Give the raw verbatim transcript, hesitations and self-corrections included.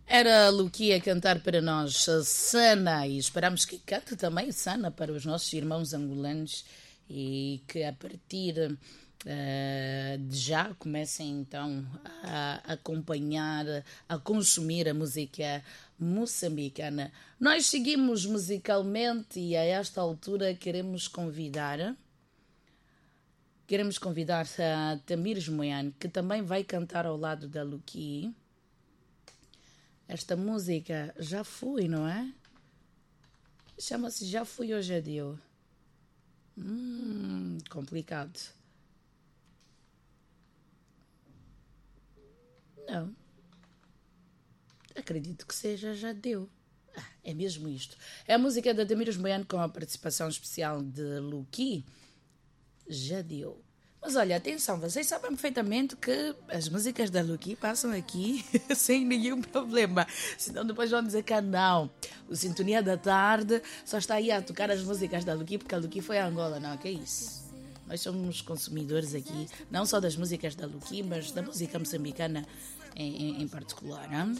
Era Luqui a cantar para nós Sana e esperamos que cante também Sana para os nossos irmãos angolanos e que a partir uh, de já comecem então a acompanhar, a consumir a música moçambicana. Nós seguimos musicalmente e a esta altura queremos convidar queremos convidar a Tamires Moiane, que também vai cantar ao lado da Luqui. Esta música Já Fui, não é? Chama-se Já Fui Hoje é Deu. Hum, complicado. Não. Acredito que seja Já Deu. Ah, é mesmo isto. É a música da Tamires Moiane com a participação especial de Luqui. Já Deu. Mas olha, atenção, vocês sabem perfeitamente que as músicas da Luqui passam aqui sem nenhum problema. Senão depois vão dizer que não. O Sintonia da Tarde só está aí a tocar as músicas da Luqui porque a Luqui foi a Angola. Não, que é isso? Nós somos consumidores aqui, não só das músicas da Luqui, mas da música moçambicana em, em, em particular. Não?